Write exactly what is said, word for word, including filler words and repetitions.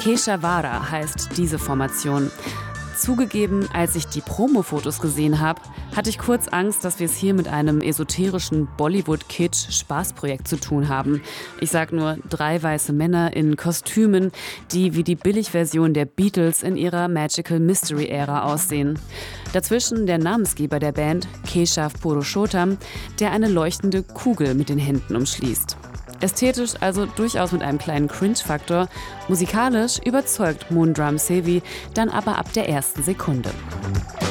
Keshavara heißt diese Formation. Zugegeben, als ich die Promo-Fotos gesehen habe, hatte ich kurz Angst, dass wir es hier mit einem esoterischen Bollywood-Kitsch-Spaßprojekt zu tun haben. Ich sag nur drei weiße Männer in Kostümen, die wie die Billigversion der Beatles in ihrer Magical Mystery-Ära aussehen. Dazwischen der Namensgeber der Band, Keshav Purushottam, der eine leuchtende Kugel mit den Händen umschließt. Ästhetisch also durchaus mit einem kleinen Cringe-Faktor, musikalisch überzeugt Moondrum Sevi dann aber ab der ersten Sekunde.